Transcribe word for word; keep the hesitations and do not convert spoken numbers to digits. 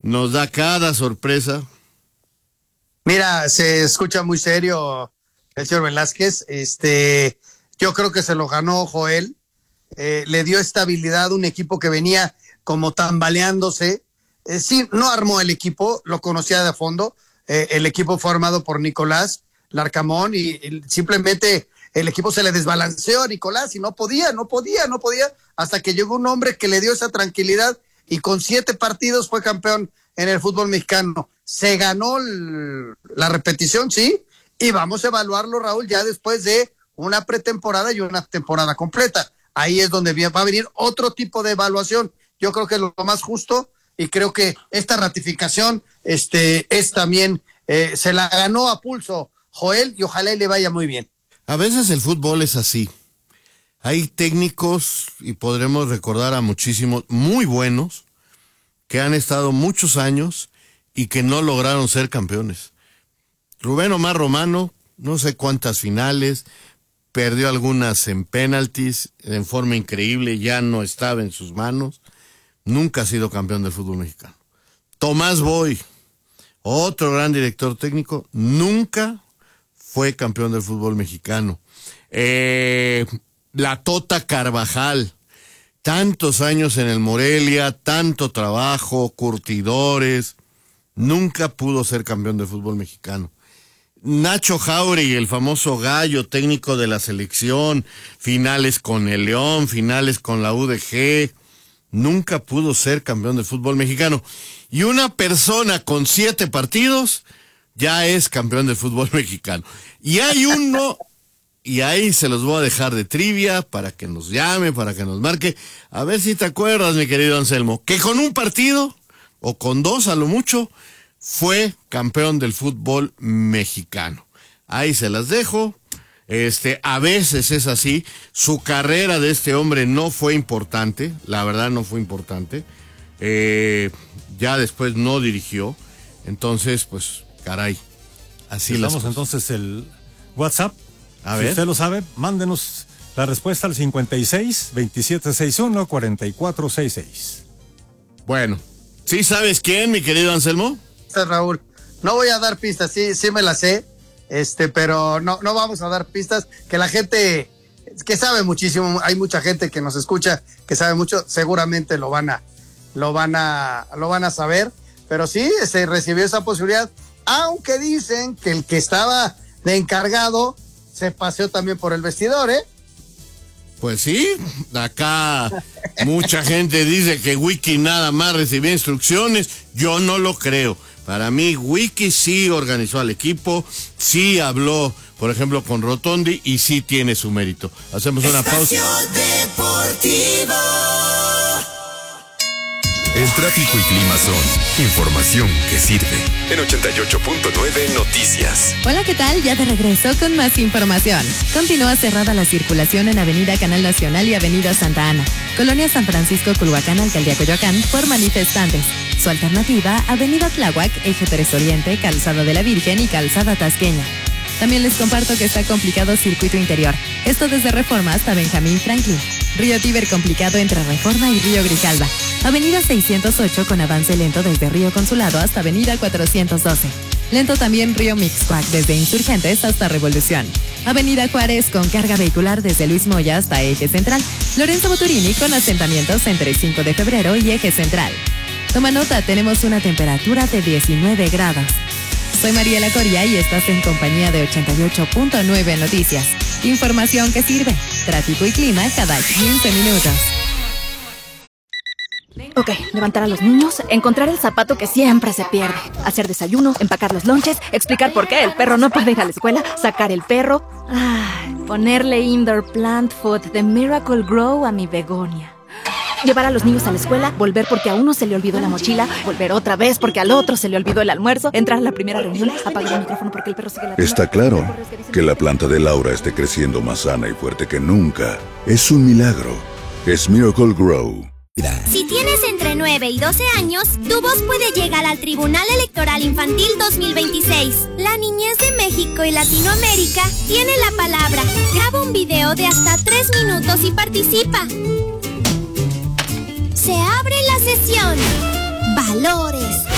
nos da cada sorpresa. Mira, se escucha muy serio el señor Velázquez. Este, yo creo que se lo ganó Joel. Eh, le dio estabilidad a un equipo que venía como tambaleándose. Eh, sí, no armó el equipo, lo conocía de fondo. Eh, el equipo fue armado por Nicolás Larcamón y, y simplemente el equipo se le desbalanceó a Nicolás y no podía, no podía, no podía, hasta que llegó un hombre que le dio esa tranquilidad y con siete partidos fue campeón en el fútbol mexicano. Se ganó el, la repetición, sí, y vamos a evaluarlo, Raúl, ya después de una pretemporada y una temporada completa. Ahí es donde va a venir otro tipo de evaluación. Yo creo que es lo más justo y creo que esta ratificación este, es también, eh, se la ganó a pulso Joel y ojalá le vaya muy bien. A veces el fútbol es así. Hay técnicos, y podremos recordar a muchísimos muy buenos, que han estado muchos años y que no lograron ser campeones. Rubén Omar Romano, no sé cuántas finales, perdió algunas en penaltis, en forma increíble, ya no estaba en sus manos, nunca ha sido campeón del fútbol mexicano. Tomás Boy, otro gran director técnico, nunca fue campeón del fútbol mexicano. Eh, la Tota Carvajal, tantos años en el Morelia, tanto trabajo, curtidores, nunca pudo ser campeón del fútbol mexicano. Nacho Jauregui, el famoso gallo técnico de la selección, finales con el León, finales con la U D G, nunca pudo ser campeón del fútbol mexicano. Y una persona con siete partidos ya es campeón del fútbol mexicano. Y hay uno, y ahí se los voy a dejar de trivia para que nos llame, para que nos marque. A ver si te acuerdas, mi querido Anselmo, que con un partido, o con dos a lo mucho, fue campeón del fútbol mexicano. Ahí se las dejo. Este, a veces es así. Su carrera de este hombre no fue importante, la verdad no fue importante. Eh, ya después no dirigió. Entonces, pues, caray. Así las Estamos entonces el WhatsApp. A si ver. usted lo sabe, mándenos la respuesta al cincuenta y seis, veintisiete sesenta y uno, cuarenta y cuatro sesenta y seis. Bueno, ¿sí sabes quién, mi querido Anselmo? Raúl, no voy a dar pistas, sí, sí me la sé, este, pero no, no vamos a dar pistas, que la gente que sabe muchísimo, hay mucha gente que nos escucha, que sabe mucho, seguramente lo van a, lo van a, lo van a saber, pero sí, se recibió esa posibilidad, aunque dicen que el que estaba de encargado se paseó también por el vestidor, ¿eh? Pues sí, acá mucha gente dice que Wiki nada más recibía instrucciones, yo no lo creo. Para mí, Wiki sí organizó al equipo, sí habló, por ejemplo, con Rotondi y sí tiene su mérito. Hacemos una pausa. Deportivo. El tráfico y clima son información que sirve. En ochenta y ocho punto nueve Noticias. Hola, ¿qué tal? Ya de regreso con más información. Continúa cerrada la circulación en Avenida Canal Nacional y Avenida Santa Ana, Colonia San Francisco, Culhuacán, Alcaldía Coyoacán, por manifestantes. Su alternativa, Avenida Tláhuac, Eje tres Oriente, Calzada de la Virgen y Calzada Tasqueña. También les comparto que está complicado circuito interior. Esto desde Reforma hasta Benjamín Franklin. Río Tíber complicado entre Reforma y Río Grijalva. Avenida seiscientos ocho con avance lento desde Río Consulado hasta Avenida cuatrocientos doce. Lento también Río Mixcoac desde Insurgentes hasta Revolución. Avenida Juárez con carga vehicular desde Luis Moya hasta Eje Central. Lorenzo Boturini con asentamientos entre cinco de febrero y Eje Central. Toma nota, tenemos una temperatura de diecinueve grados. Soy Mariela Coria y estás en compañía de ochenta y ocho punto nueve Noticias. Información que sirve. Tráfico y clima cada quince minutos. Ok, levantar a los niños, encontrar el zapato que siempre se pierde, hacer desayuno, empacar los lonches, explicar por qué el perro no puede ir a la escuela, sacar el perro, ay, ponerle indoor plant food de Miracle Grow a mi begonia. Llevar a los niños a la escuela, volver porque a uno se le olvidó la mochila, volver otra vez porque al otro se le olvidó el almuerzo, entrar a la primera reunión, apagar el micrófono porque el perro sigue la... Está claro que la planta de Laura esté creciendo más sana y fuerte que nunca. Es un milagro. Es Miracle Grow. Si tienes entre nueve y doce años, tu voz puede llegar al Tribunal Electoral Infantil dos mil veintiséis. La niñez de México y Latinoamérica tiene la palabra. Graba un video de hasta tres minutos y participa. Se abre la sesión. Valores.